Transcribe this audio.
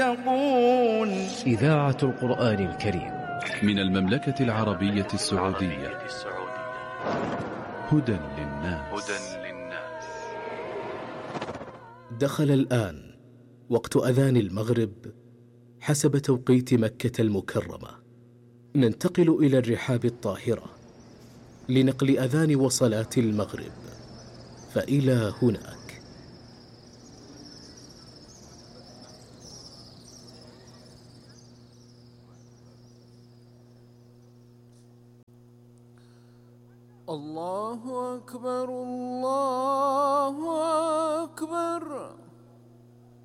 يقول إذاعة القرآن الكريم من المملكة العربية السعودية. هدى للناس. دخل الآن وقت أذان المغرب حسب توقيت مكة المكرمة. ننتقل إلى الرحاب الطاهرة لنقل أذان وصلاة المغرب، فإلى هناك. الله أكبر الله